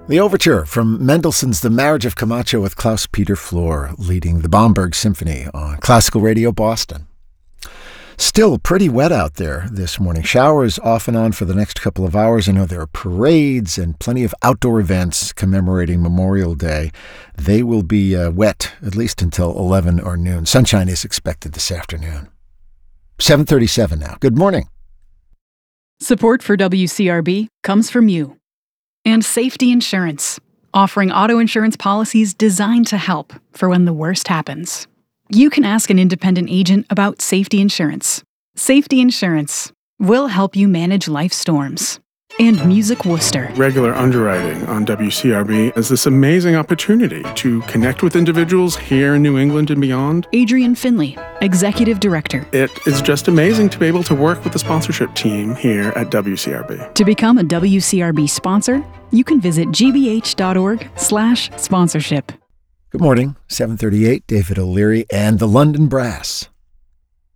The overture from Mendelssohn's The Marriage of Camacho with Klaus Peter Flor leading the Bomberg Symphony on Classical Radio Boston. Still pretty wet out there this morning. Showers off and on for the next couple of hours. I know there are parades and plenty of outdoor events commemorating Memorial Day. They will be wet at least until 11 or noon. Sunshine is expected this afternoon. 7:37 now. Good morning. Support for WCRB comes from you. And Safety Insurance, offering auto insurance policies designed to help for when the worst happens. You can ask an independent agent about safety insurance. Safety Insurance will help you manage life storms. And Music Worcester. Regular underwriting on WCRB is this amazing opportunity to connect with individuals here in New England and beyond. Adrian Finley, Executive Director. It is just amazing to be able to work with the sponsorship team here at WCRB. To become a WCRB sponsor, you can visit gbh.org/sponsorship. Good morning. 7:38, David O'Leary and the London Brass.